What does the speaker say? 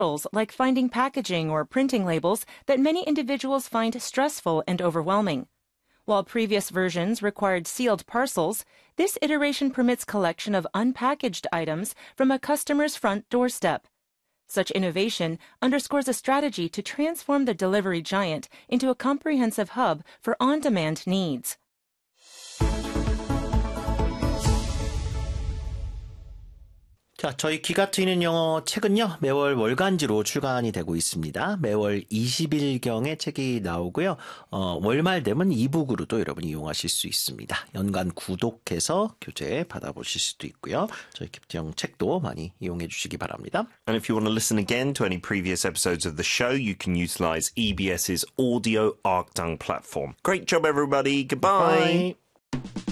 hurdles like finding packaging or printing labels that many individuals find stressful and overwhelming. While previous versions required sealed parcels, this iteration permits collection of unpackaged items from a customer's front doorstep. Such innovation underscores a strategy to transform the delivery giant into a comprehensive hub for on-demand needs. 자, 저희 기가 트이는 영어 책은요, 매월 월간지로 출간이 되고 있습니다. 매월 20일경에 책이 나오고요. 월말 되면 이북으로도 여러분이 이용하실 수 있습니다. 연간 구독해서 교재 받아보실 수도 있고요. 저희 기프트형 책도 많이 이용해 주시기 바랍니다. And if you want to listen again to any previous episodes of the show, you can utilize EBS's Audio Arktung platform. Great job, everybody. Goodbye. Bye.